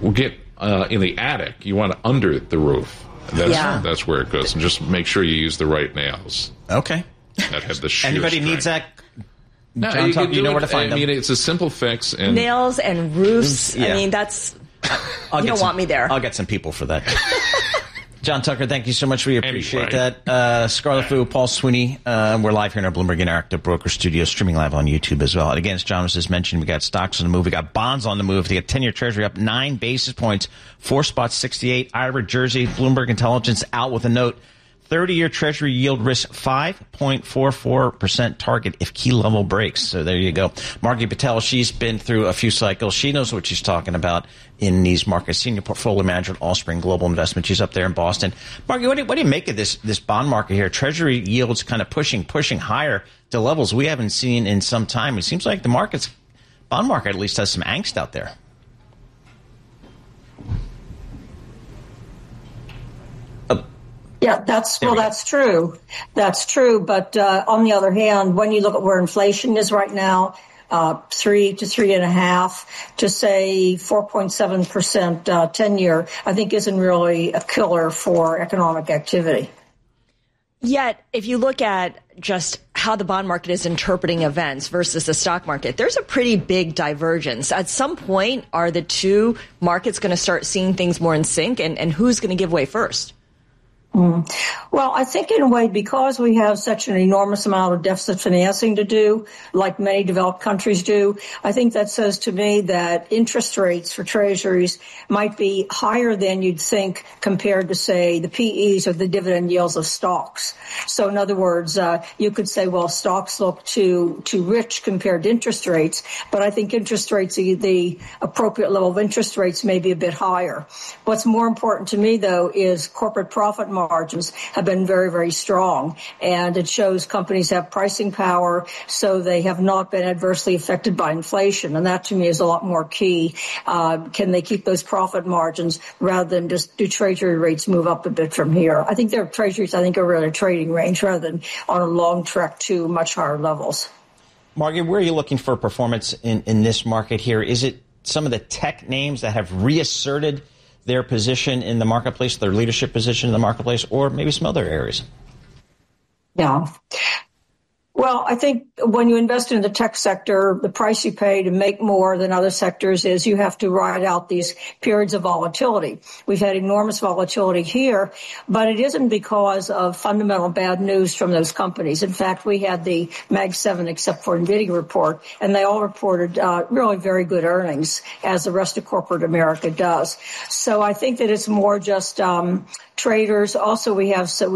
will get in the attic. You want it under the roof. That's where it goes. And just make sure you use the right nails. Okay. That have the shear Anybody strength. needs that? No, John Tucker, you know where to find them. I mean, it's a simple fix. And nails and roofs. Yeah. I mean, that's... you don't want me there. I'll get some people for that. John Tucker, thank you so much. We appreciate that. Scarlet Fu, Paul Sweeney. We're live here in our Bloomberg Interactive Broker Studio, streaming live on YouTube as well. And again, as John was just mentioned, we got stocks on the move. We got bonds on the move. We got 10-year Treasury up 9 basis points, 4 spots, 68. Ira Jersey, Bloomberg Intelligence out with a note. 30-year Treasury yield risk 5.44% target if key level breaks. So there you go. Margie Patel, she's been through a few cycles. She knows what she's talking about in these markets. Senior portfolio manager at Allspring Global Investment. She's up there in Boston. Margie, what do you make of this bond market here? Treasury yields kind of pushing higher to levels we haven't seen in some time. It seems like the bond market at least has some angst out there. Yeah, that's true. That's true. But on the other hand, when you look at where inflation is right now, 3 to 3.5 to say 4.7% 10-year, I think isn't really a killer for economic activity. Yet, if you look at just how the bond market is interpreting events versus the stock market, there's a pretty big divergence. At some point, are the two markets going to start seeing things more in sync, and who's going to give way first? Well, I think in a way, because we have such an enormous amount of deficit financing to do, like many developed countries do, I think that says to me that interest rates for treasuries might be higher than you'd think compared to, say, the PEs or the dividend yields of stocks. So in other words, you could say, well, stocks look too rich compared to interest rates, but I think interest rates, the appropriate level of interest rates may be a bit higher. What's more important to me, though, is corporate profit margins have been very, very strong, and it shows companies have pricing power, so they have not been adversely affected by inflation, and that to me is a lot more key. Can they keep those profit margins rather than just do treasury rates move up a bit from here? I think their treasuries, are really a trading range rather than on a long trek to much higher levels. Margie, where are you looking for performance in this market here? Is it some of the tech names that have reasserted their position in the marketplace, their leadership position in the marketplace, or maybe some other areas? Yeah. Well, I think when you invest in the tech sector, the price you pay to make more than other sectors is you have to ride out these periods of volatility. We've had enormous volatility here, but it isn't because of fundamental bad news from those companies. In fact, we had the Mag 7, except for NVIDIA report, and they all reported really very good earnings, as the rest of corporate America does. So I think that it's more just traders. Also, we've had some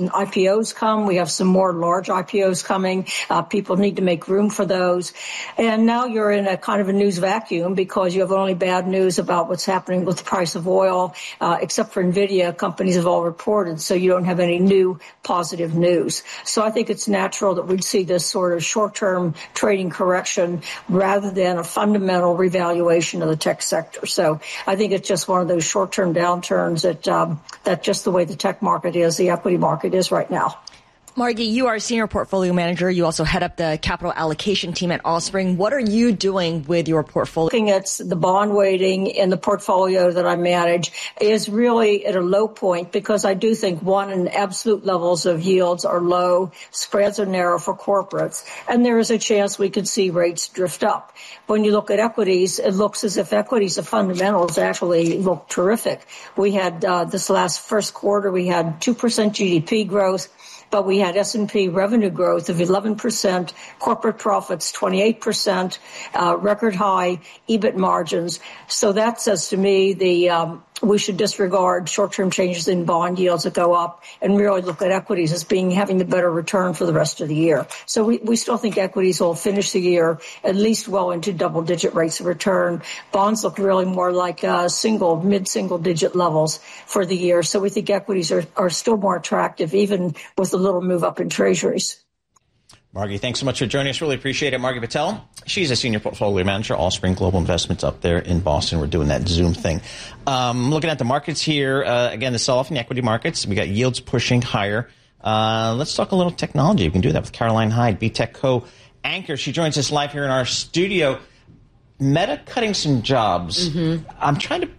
IPOs come. We have some more large IPOs coming. People need to make room for those. And now you're in a kind of a news vacuum because you have only bad news about what's happening with the price of oil, except for NVIDIA. Companies have all reported, so you don't have any new positive news. So I think it's natural that we'd see this sort of short-term trading correction rather than a fundamental revaluation of the tech sector. So I think it's just one of those short-term downturns that just the way the tech market is, the equity market is right now. Margie, you are a senior portfolio manager. You also head up the capital allocation team at Allspring. What are you doing with your portfolio? Looking at the bond weighting in the portfolio that I manage is really at a low point because I do think, in absolute levels of yields are low, spreads are narrow for corporates, and there is a chance we could see rates drift up. When you look at equities, it looks as if equities, the fundamentals actually look terrific. We had this last first quarter, we had 2% GDP growth, but we had S&P revenue growth of 11%, corporate profits 28%, record high EBIT margins. So that says to me we should disregard short-term changes in bond yields that go up and really look at equities as having the better return for the rest of the year. So we still think equities will finish the year at least well into double-digit rates of return. Bonds look really more like mid-single-digit levels for the year. So we think equities are still more attractive, even with a little move up in treasuries. Margie, thanks so much for joining us. Really appreciate it. Margie Patel, she's a senior portfolio manager, Allspring Global Investments up there in Boston. We're doing that Zoom thing. Looking at the markets here, again, the sell-off in the equity markets. We got yields pushing higher. Let's talk a little technology. We can do that with Caroline Hyde, BTech co-anchor. She joins us live here in our studio. Meta cutting some jobs. Mm-hmm. I'm trying to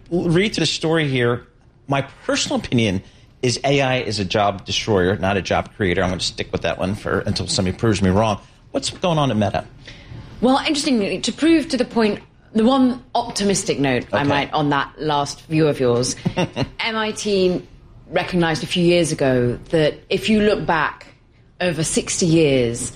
read through the story here. My personal opinion is AI is a job destroyer, not a job creator. I'm going to stick with that one until somebody proves me wrong. What's going on at Meta? Well, interestingly, to prove to the point, the one optimistic note, I might, on that last view of yours, MIT recognized a few years ago that if you look back over 60 years,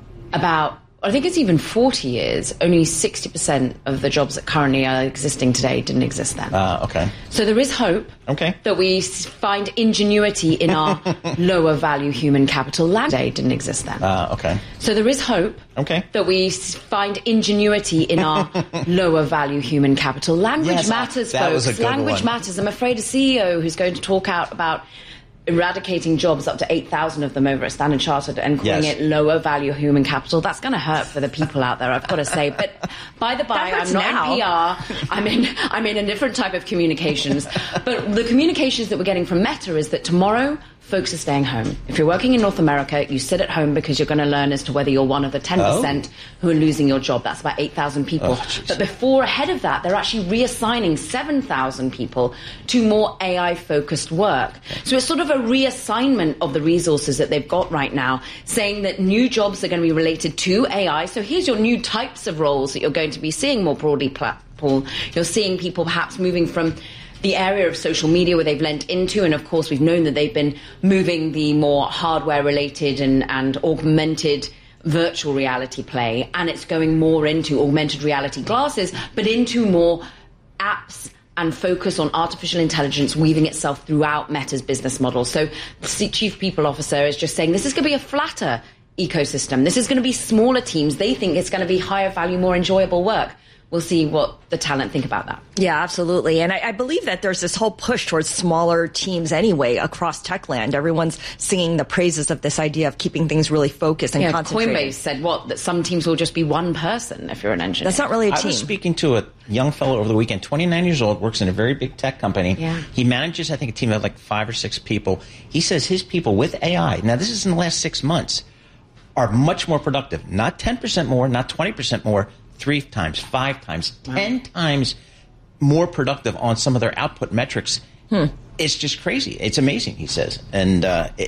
I think it's even 40 years, only 60% of the jobs that currently are existing today didn't exist then. Okay. So there is hope that we find ingenuity in our lower value human capital. Language today didn't exist then. Okay. So there is hope that we find ingenuity in our lower value human capital. Language matters, folks. Language matters. I'm afraid a CEO who's going to talk out about eradicating jobs, up to 8,000 of them over at Standard Chartered, and calling it lower value human capital, that's going to hurt for the people out there, I've got to say. But by the by, I'm not in PR. I'm in a different type of communications. But the communications that we're getting from Meta is that tomorrow, folks are staying home. If you're working in North America, you sit at home because you're going to learn as to whether you're one of the 10% who are losing your job. That's about 8,000 people. But ahead of that, they're actually reassigning 7,000 people to more AI-focused work. So it's sort of a reassignment of the resources that they've got right now, saying that new jobs are going to be related to AI. So here's your new types of roles that you're going to be seeing more broadly, Paul. You're seeing people perhaps moving from the area of social media where they've lent into, and of course we've known that they've been moving the more hardware-related and augmented virtual reality play, and it's going more into augmented reality glasses, but into more apps and focus on artificial intelligence weaving itself throughout Meta's business model. So the Chief People Officer is just saying this is going to be a flatter ecosystem. This is going to be smaller teams. They think it's going to be higher value, more enjoyable work. We'll see what the talent think about that. Yeah, absolutely. And I believe that there's this whole push towards smaller teams anyway across Techland. Everyone's singing the praises of this idea of keeping things really focused and concentrated. Coinbase said that some teams will just be one person if you're an engineer. That's not really a team. I was speaking to a young fellow over the weekend, 29 years old, works in a very big tech company. Yeah. He manages, I think, a team of like 5 or 6 people. He says his people with AI, now this is in the last 6 months, are much more productive. Not 10% more, not 20% more, 3 times, 5 times, 10 times more productive on some of their output metrics. It's just crazy. It's amazing, he says. And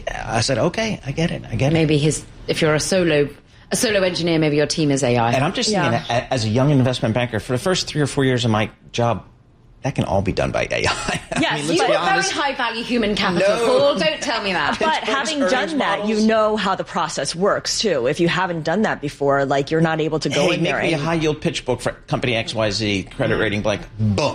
I said, okay, I get it. Maybe if you're a solo engineer, maybe your team is AI. And I'm just thinking, as a young investment banker, for the first 3 or 4 years of my job, that can all be done by AI. Yes, you are very high-value human capital, Paul. Don't tell me that. But having done that, you know how the process works, too. If you haven't done that before, you're not able to go in there. Make me a high-yield pitch book for company XYZ, credit rating blank, boom.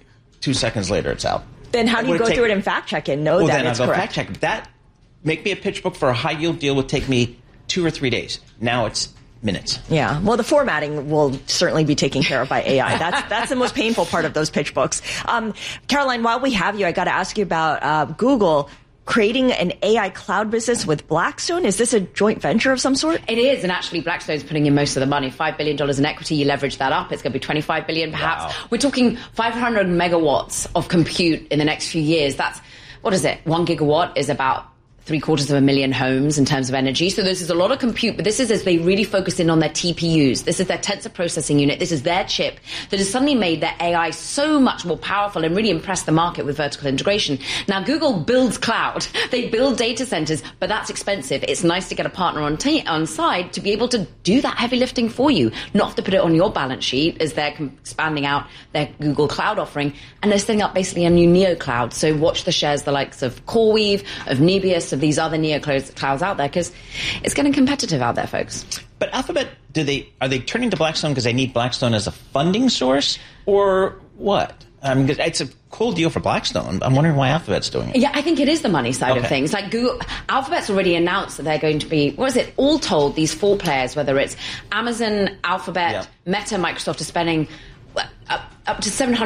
2 seconds later, it's out. Then how do you go through it and fact-check and know that it's correct? Well, then I'll go fact-check. That, make me a pitch book for a high-yield deal would take me 2 or 3 days. Now it's minutes. Yeah. Well, the formatting will certainly be taken care of by AI. That's the most painful part of those pitch books. Caroline, while we have you, I got to ask you about Google creating an AI cloud business with Blackstone. Is this a joint venture of some sort? It is, and actually Blackstone's putting in most of the money. $5 billion in equity. You leverage that up, it's going to be $25 billion perhaps. Wow. We're talking 500 megawatts of compute in the next few years. That's, 1 gigawatt is about 750,000 homes in terms of energy. So this is a lot of compute, but this is as they really focus in on their TPUs. This is their tensor processing unit. This is their chip that has suddenly made their AI so much more powerful and really impressed the market with vertical integration. Now, Google builds cloud. They build data centers, but that's expensive. It's nice to get a partner on side to be able to do that heavy lifting for you, not have to put it on your balance sheet as they're expanding out their Google Cloud offering. And they're setting up basically a new Neo Cloud. So watch the shares, the likes of CoreWeave, of Nebius, of these other Neo clouds out there, because it's getting competitive out there, folks. But Alphabet, are they turning to Blackstone because they need Blackstone as a funding source, or what? It's a cool deal for Blackstone. I'm wondering why Alphabet's doing it. Yeah, I think it is the money side of things. Like Alphabet's already announced that they're going to be, all told, these 4 players, whether it's Amazon, Alphabet, Meta, Microsoft, are spending up to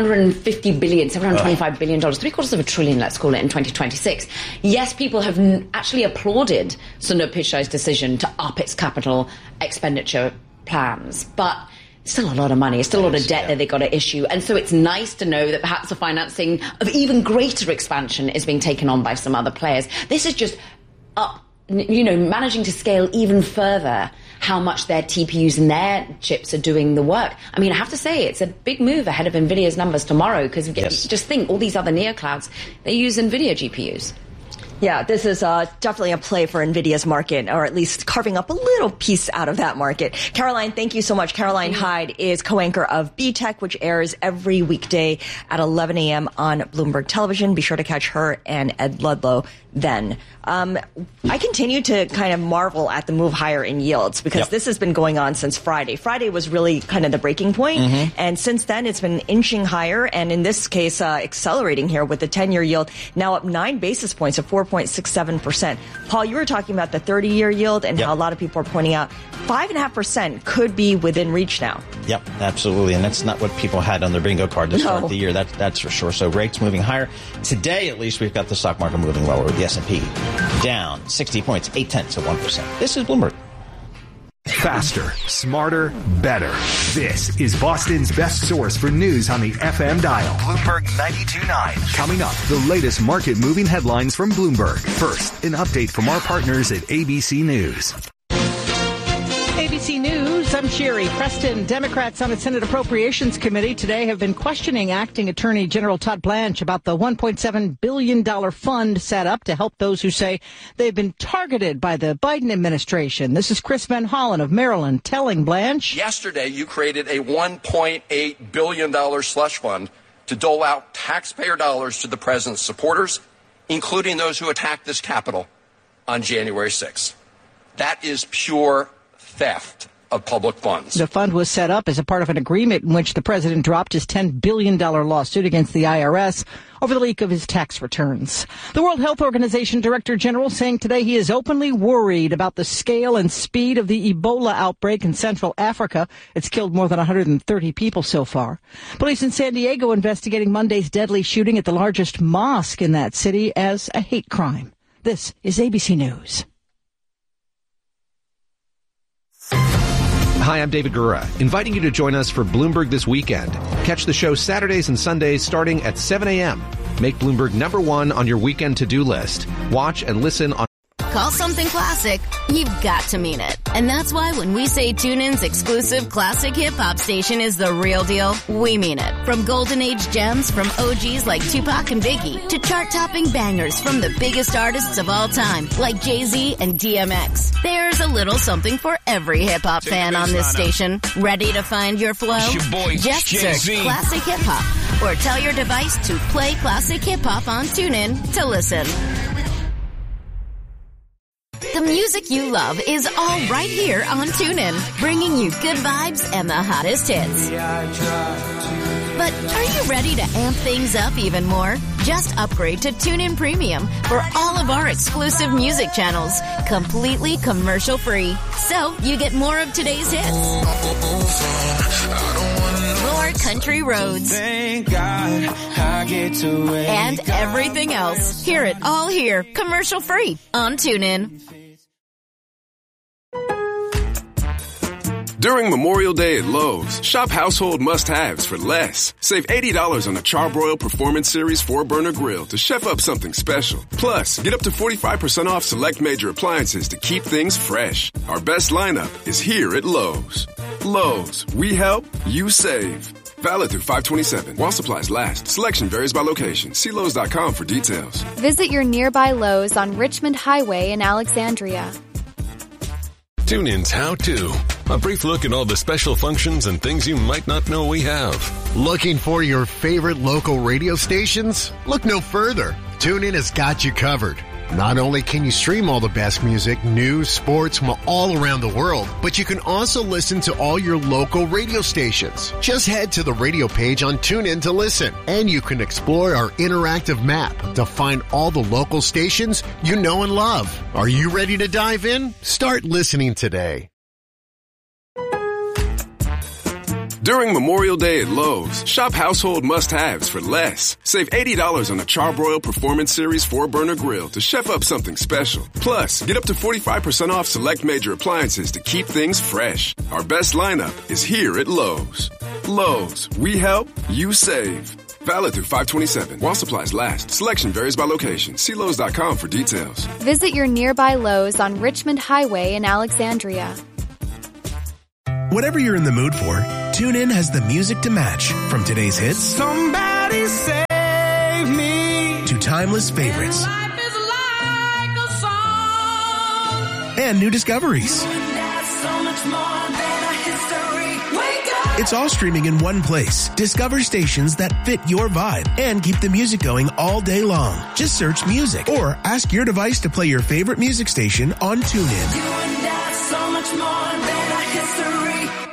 $750 billion, $725 billion, $750 billion, let's call it, in 2026. Yes, people have actually applauded Sundar Pichai's decision to up its capital expenditure plans, but it's still a lot of money. It's still a lot of debt that they've got to issue. And so it's nice to know that perhaps the financing of even greater expansion is being taken on by some other players. This is just managing to scale even further how much their TPUs and their chips are doing the work. I mean, I have to say, it's a big move ahead of NVIDIA's numbers tomorrow, because just think, all these other neoclouds, they use NVIDIA GPUs. Yeah, this is definitely a play for NVIDIA's market, or at least carving up a little piece out of that market. Caroline, thank you so much. Caroline Hyde is co-anchor of B-Tech, which airs every weekday at 11 a.m. on Bloomberg Television. Be sure to catch her and Ed Ludlow then. I continue to kind of marvel at the move higher in yields, because this has been going on since Friday. Friday was really kind of the breaking point, and since then it's been inching higher, and in this case accelerating here with the 10-year yield now up 9 basis points at 4.67%. Paul, you were talking about the 30-year yield and how a lot of people are pointing out 5.5% could be within reach now. Yep, absolutely, and that's not what people had on their bingo card to start the year. That's for sure. So rates moving higher. Today, at least, we've got the stock market moving lower, with the S&P down 60 points, 0.8%. This is Bloomberg. Faster, smarter, better. This is Boston's best source for news on the FM dial. Bloomberg 92.9. Coming up, the latest market-moving headlines from Bloomberg. First, an update from our partners at ABC News. ABC News, I'm Sherry Preston. Democrats on the Senate Appropriations Committee today have been questioning Acting Attorney General Todd Blanche about the $1.7 billion fund set up to help those who say they've been targeted by the Biden administration. This is Chris Van Hollen of Maryland telling Blanche. Yesterday, you created a $1.8 billion slush fund to dole out taxpayer dollars to the president's supporters, including those who attacked this Capitol on January 6th. That is pure theft of public funds. The fund was set up as a part of an agreement in which the president dropped his $10 billion lawsuit against the IRS over the leak of his tax returns. The World Health Organization Director General saying today he is openly worried about the scale and speed of the Ebola outbreak in Central Africa. It's killed more than 130 people so far. Police in San Diego investigating Monday's deadly shooting at the largest mosque in that city as a hate crime. This is ABC News. Hi, I'm David Gura, inviting you to join us for Bloomberg This Weekend. Catch the show Saturdays and Sundays starting at 7 a.m. Make Bloomberg #1 on your weekend to-do list. Watch and listen on... Call something classic, you've got to mean it. And that's why when we say TuneIn's exclusive classic hip-hop station is the real deal, we mean it. From golden age gems from OGs like Tupac and Biggie to chart-topping bangers from the biggest artists of all time like Jay-Z and DMX. There's a little something for every hip-hop fan on this station. Ready to find your flow? It's your boy, just Jay-Z. search Classic Hip-Hop or tell your device to play Classic Hip-Hop on TuneIn to listen. The music you love is all right here on TuneIn, bringing you good vibes and the hottest hits. But are you ready to amp things up even more? Just upgrade to TuneIn Premium for all of our exclusive music channels, completely commercial-free. So you get more of today's hits, more country roads, and everything else. Hear it all here, commercial-free on TuneIn. During Memorial Day at Lowe's, shop household must-haves for less. Save $80 on a Charbroil Performance Series 4-burner grill to chef up something special. Plus, get up to 45% off select major appliances to keep things fresh. Our best lineup is here at Lowe's. Lowe's, we help, you save. Valid through 5/27. While supplies last. Selection varies by location. See Lowe's.com for details. Visit your nearby Lowe's on Richmond Highway in Alexandria. TuneIn's How To. A brief look at all the special functions and things you might not know we have. Looking for your favorite local radio stations? Look no further. TuneIn has got you covered. Not only can you stream all the best music, news, sports from all around the world, but you can also listen to all your local radio stations. Just head to the radio page on TuneIn to listen, and you can explore our interactive map to find all the local stations you know and love. Are you ready to dive in? Start listening today. During Memorial Day at Lowe's, shop household must-haves for less. Save $80 on a Charbroil Performance Series 4-burner grill to chef up something special. Plus, get up to 45% off select major appliances to keep things fresh. Our best lineup is here at Lowe's. Lowe's, we help, you save. Valid through 5/27. While supplies last. Selection varies by location. See Lowe's.com for details. Visit your nearby Lowe's on Richmond Highway in Alexandria. Whatever you're in the mood for, TuneIn has the music to match. From today's hits, Somebody Save Me, to timeless favorites. And life is like a song. And new discoveries. So much more than a history. Wake up. It's all streaming in one place. Discover stations that fit your vibe and keep the music going all day long. Just search music or ask your device to play your favorite music station on TuneIn. You and I, so much more than a history.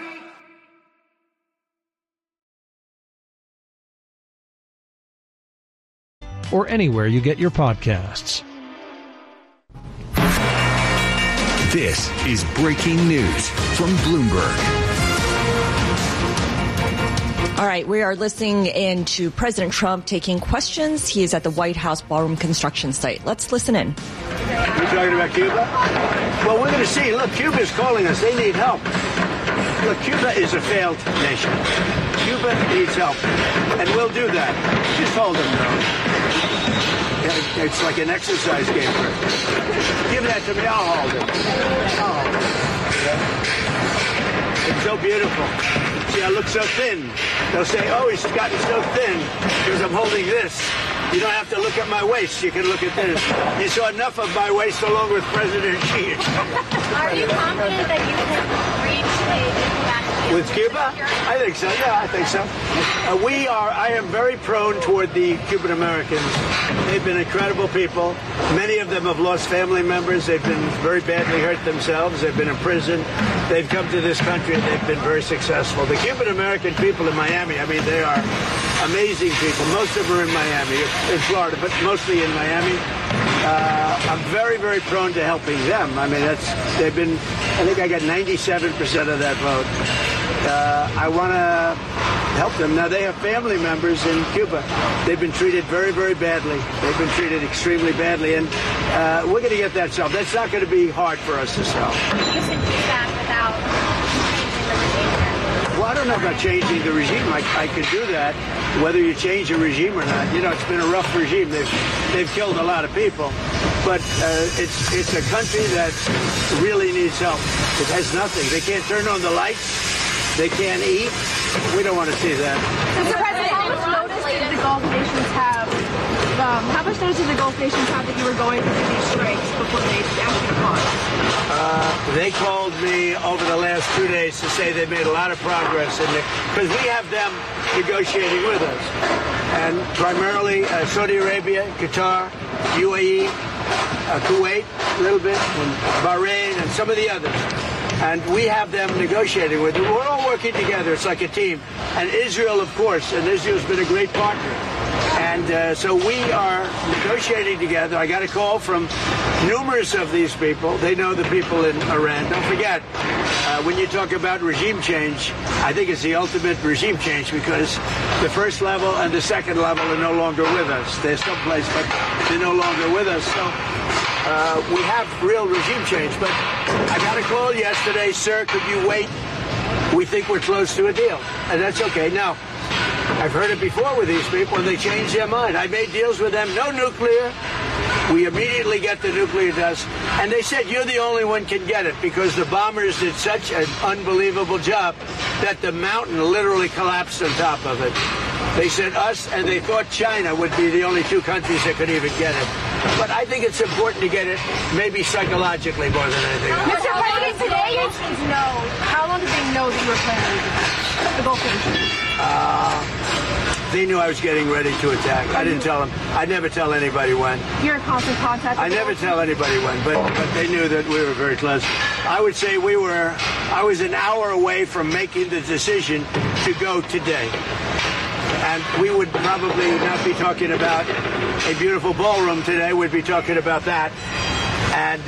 Or anywhere you get your podcasts. This is breaking news from Bloomberg. All right, we are listening in to President Trump taking questions. He is at the White House ballroom construction site. Let's listen in. You're talking about Cuba? Well, we're going to see. Look, Cuba's calling us. They need help. Look, Cuba is a failed nation. Cuba needs help, and we'll do that. Just hold them, though. It's like an exercise game. Give that to me. I'll hold it. It's so beautiful. See, I look so thin. They'll say, oh, he's gotten so thin because I'm holding this. You don't have to look at my waist. You can look at this. You saw enough of my waist along with President Xi. Are you confident that you can reach a diplomatic deal with Cuba? I think so. Yeah, I think so. I am very prone toward the Cuban Americans. They've been incredible people. Many of them have lost family members. They've been very badly hurt themselves. They've been in prison. They've come to this country and they've been very successful. The Cuban American people in Miami, I mean, they are amazing people. Most of them are in Miami, in Florida, but mostly in Miami. I'm very, very prone to helping them. I mean, I think I got 97% of that vote. I want to help them. Now, they have family members in Cuba. They've been treated very, very badly. They've been treated extremely badly, and we're going to get that solved. That's not going to be hard for us to solve. You can do that without changing the regime. Well, I don't know about changing the regime. I could do that, whether you change the regime or not. You know, it's been a rough regime. They've killed a lot of people. But it's a country that really needs help. It has nothing. They can't turn on the lights. They can't eat. We don't want to see that. Mr. President, how much notice did the Gulf nations have? How much notice did the Gulf nations have that you were going through these strikes before they actually caught? They called me over the last 2 days to say they made a lot of progress because we have them negotiating with us, and primarily Saudi Arabia, Qatar, UAE, Kuwait, a little bit, and Bahrain, and some of the others. And we have them negotiating with them. We're all working together. It's like a team. And Israel, of course, and Israel's been a great partner. And so we are negotiating together. I got a call from numerous of these people. They know the people in Iran. Don't forget, when you talk about regime change, I think it's the ultimate regime change because the first level and the second level are no longer with us. They're someplace, but they're no longer with us. So we have real regime change. But I got a call yesterday, sir, could you wait? We think we're close to a deal. And that's okay. Now, I've heard it before with these people, and they change their mind. I made deals with them, no nuclear. We immediately get the nuclear dust. And they said, you're the only one can get it because the bombers did such an unbelievable job that the mountain literally collapsed on top of it. They said us, and they thought China would be the only two countries that could even get it. But I think it's important to get it, maybe psychologically more than anything else. Mr. President, today how long did they know that you were planning the Gulf nations? They knew I was getting ready to attack. I didn't tell them. I never tell anybody when. You're in constant contact with I never tell anybody when, but they knew that we were very close. I would say I was an hour away from making the decision to go today. And we would probably not be talking about a beautiful ballroom today. We'd be talking about that. And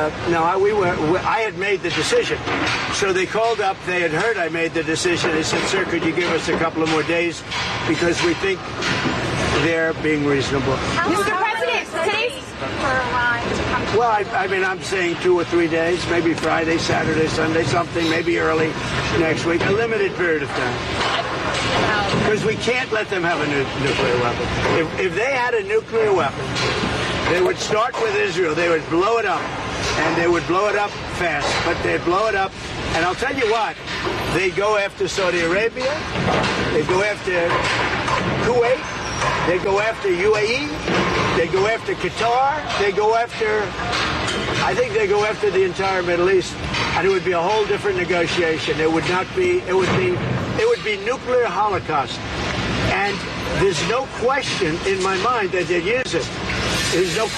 I had made the decision. So they called up. They had heard I made the decision. They said, sir, could you give us a couple of more days? Because we think they're being reasonable. Mr. President, today's for Iran to come to... Well, I'm saying 2 or 3 days, maybe Friday, Saturday, Sunday, something, maybe early next week, a limited period of time. Because we can't let them have a nuclear weapon. If they had a nuclear weapon, they would start with Israel. They would blow it up, and they would blow it up fast. But they'd blow it up, and I'll tell you what, They go after Saudi Arabia. They go after Kuwait. They go after UAE. They go after Qatar. They go after, I think they go after the entire Middle East. And it would be a whole different negotiation. It would be nuclear holocaust. And there's no question in my mind that they'd use it. There's no